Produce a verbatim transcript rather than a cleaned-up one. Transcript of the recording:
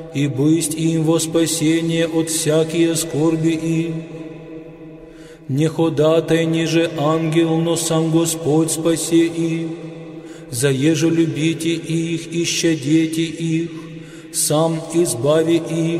и бысть им во спасение от всякие скорби их. Не ходатай ниже ангел, но сам Господь спасе их. Заеже любите их и щадите их, сам избави их